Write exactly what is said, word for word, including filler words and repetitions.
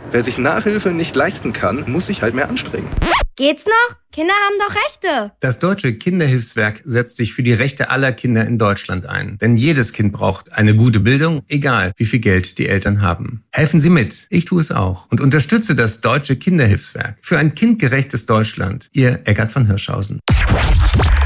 Wer sich Nachhilfe nicht leisten kann, muss sich halt mehr anstrengen. Geht's noch? Kinder haben doch Rechte. Das Deutsche Kinderhilfswerk setzt sich für die Rechte aller Kinder in Deutschland ein. Denn jedes Kind braucht eine gute Bildung, egal wie viel Geld die Eltern haben. Helfen Sie mit. Ich tue es auch. Und unterstütze das Deutsche Kinderhilfswerk für ein kindgerechtes Deutschland. Ihr Eckart von Hirschhausen.